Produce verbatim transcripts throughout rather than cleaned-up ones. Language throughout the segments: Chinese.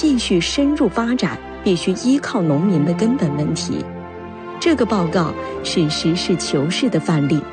继续深入发展必须依靠农民的根本问题。这个报告是实事求是的范例。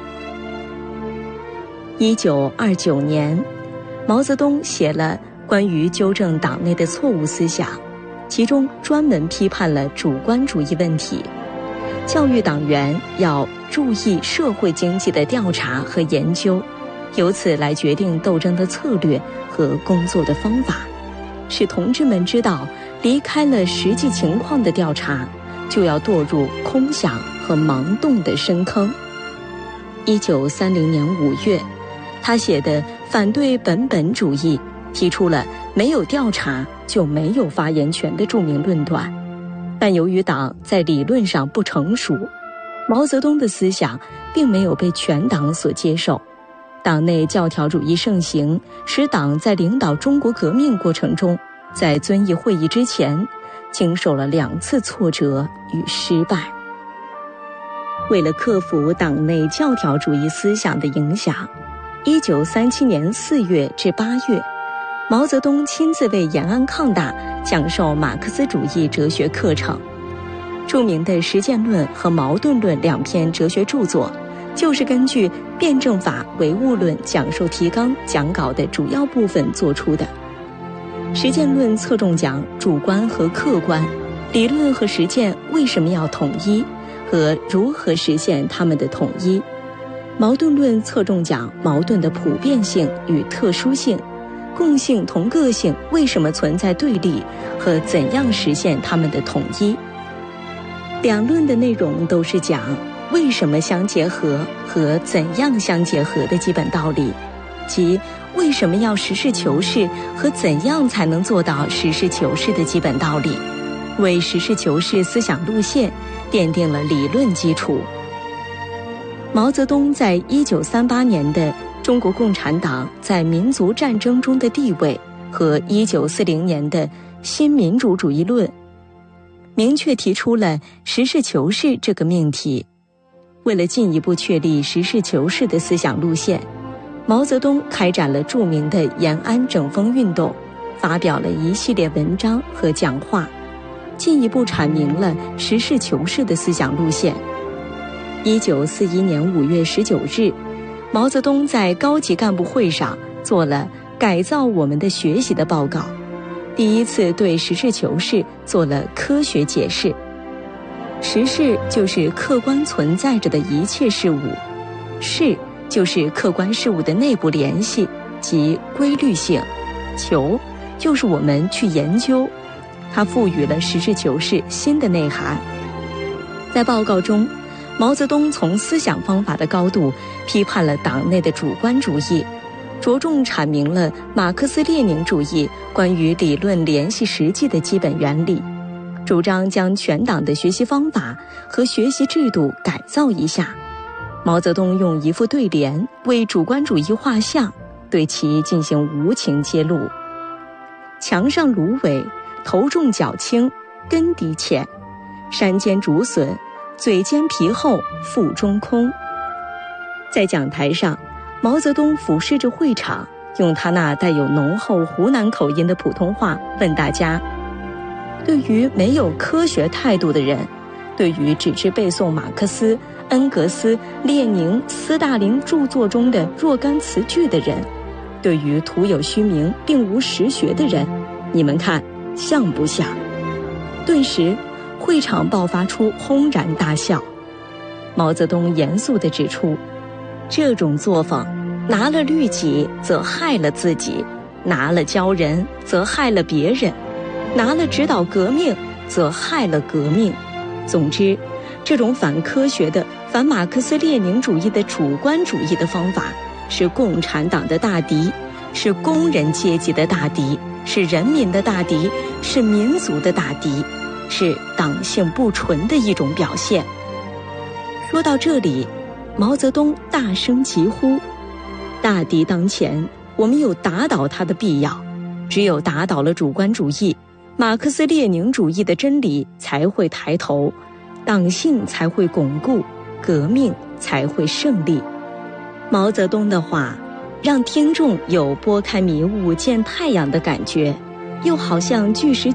一九二九年，毛泽东写了关于纠正党内的错误思想，其中专门批判了主观主义问题，教育党员要注意社会经济的调查和研究，由此来决定斗争的策略和工作的方法，使同志们知道，离开了实际情况的调查，就要堕入空想和盲动的深坑。一九三零年五月，他写的《反对本本主义》提出了没有调查就没有发言权的著名论断，但由于党在理论上不成熟，毛泽东的思想并没有被全党所接受。党内教条主义盛行，使党在领导中国革命过程中，在遵义会议之前经受了两次挫折与失败。为了克服党内教条主义思想的影响，一九三七年四月至八月，毛泽东亲自为延安抗大讲授马克思主义哲学课程。著名的《实践论》和《矛盾论》两篇哲学著作，就是根据辩证法唯物论讲授提纲讲稿的主要部分做出的。实践论侧重讲主观和客观，理论和实践为什么要统一和如何实现它们的统一。矛盾论侧重讲矛盾的普遍性与特殊性，共性同个性为什么存在对立和怎样实现它们的统一。两论的内容都是讲为什么相结合和怎样相结合的基本道理，即为什么要实事求是和怎样才能做到实事求是的基本道理，为实事求是思想路线奠定了理论基础。毛泽东在一九三八年的《中国共产党在民族战争中的地位》和一九四零年的《新民主主义论》，明确提出了实事求是这个命题。为了进一步确立实事求是的思想路线，毛泽东开展了著名的延安整风运动，发表了一系列文章和讲话，进一步阐明了实事求是的思想路线。一九四一年五月十九日，毛泽东在高级干部会上做了改造我们的学习的报告，第一次对实事求是做了科学解释。实事就是客观存在着的一切事物，事就是客观事物的内部联系及规律性，求就是我们去研究，它赋予了实事求是新的内涵。在报告中，毛泽东从思想方法的高度批判了党内的主观主义，着重阐明了马克思列宁主义关于理论联系实际的基本原理，主张将全党的学习方法和学习制度改造一下。毛泽东用一副对联为主观主义画像，对其进行无情揭露。墙上芦苇，头重脚轻，根底浅，山间竹笋，嘴尖皮厚，腹中空。在讲台上，毛泽东俯视着会场，用他那带有浓厚湖南口音的普通话问大家：对于没有科学态度的人，对于只知背诵马克思、恩格斯、列宁、斯大林著作中的若干词句的人，对于徒有虚名并无实学的人，你们看像不像？顿时会场爆发出轰然大笑。毛泽东严肃地指出，这种作风拿了律己则害了自己，拿了教人则害了别人，拿了指导革命则害了革命。总之，这种反科学的、反马克思列宁主义的主观主义的方法，是共产党的大敌，是工人阶级的大敌，是人民的大敌，是民族的大敌，是党性不纯的一种表现。说到这里，毛泽东大声疾呼：大敌当前，我们有打倒他的必要，只有打倒了主观主义，马克思列宁主义的真理才会抬头，党性才会巩固，革命才会胜利。毛泽东的话让听众有拨开迷雾见太阳的感觉，又好像巨石